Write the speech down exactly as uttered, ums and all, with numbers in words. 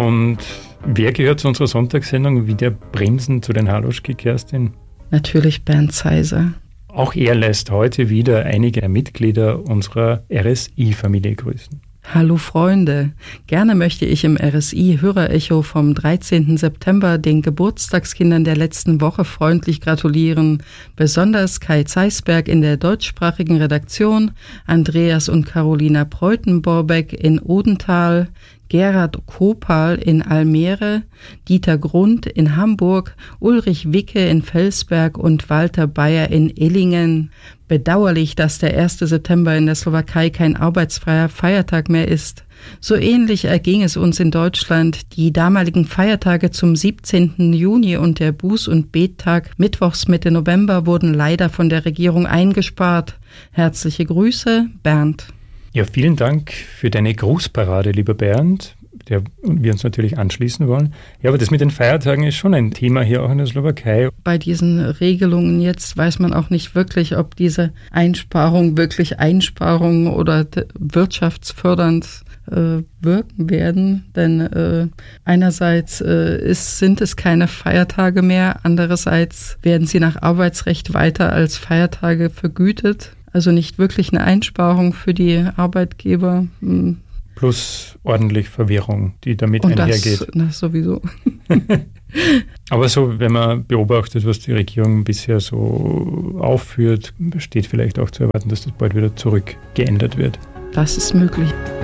Und wer gehört zu unserer Sonntagssendung wieder bremsen zu den Haloschki, Kerstin? Natürlich Bernd Zeiser. Auch er lässt heute wieder einige der Mitglieder unserer R S I-Familie grüßen. Hallo Freunde, gerne möchte ich im R S I-Hörerecho vom dreizehnten September den Geburtstagskindern der letzten Woche freundlich gratulieren. Besonders Kai Zeisberg in der deutschsprachigen Redaktion, Andreas und Carolina Preutenborbeck in Odenthal, Gerhard Kopal in Almere, Dieter Grund in Hamburg, Ulrich Wicke in Felsberg und Walter Bayer in Illingen. Bedauerlich, dass der erste September in der Slowakei kein arbeitsfreier Feiertag mehr ist. So ähnlich erging es uns in Deutschland. Die damaligen Feiertage zum siebzehnten Juni und der Buß- und Bettag mittwochs Mitte November wurden leider von der Regierung eingespart. Herzliche Grüße, Bernd. Ja, vielen Dank für deine Grußparade, lieber Bernd, der wir uns natürlich anschließen wollen. Ja, aber das mit den Feiertagen ist schon ein Thema hier auch in der Slowakei. Bei diesen Regelungen jetzt weiß man auch nicht wirklich, ob diese Einsparungen wirklich Einsparungen oder wirtschaftsfördernd äh, wirken werden. Denn äh, einerseits äh, ist, sind es keine Feiertage mehr, andererseits werden sie nach Arbeitsrecht weiter als Feiertage vergütet. Also nicht wirklich eine Einsparung für die Arbeitgeber. Plus ordentlich Verwirrung, die damit Und einhergeht. Das, das sowieso. Aber so, wenn man beobachtet, was die Regierung bisher so aufführt, steht vielleicht auch zu erwarten, dass das bald wieder zurückgeändert wird. Das ist möglich.